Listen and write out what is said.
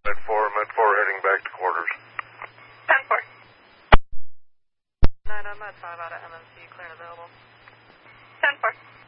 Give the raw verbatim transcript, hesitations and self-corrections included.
Med four, Med four heading back to quarters. ten four. nine on Med five out of M M C, clear and available. ten four.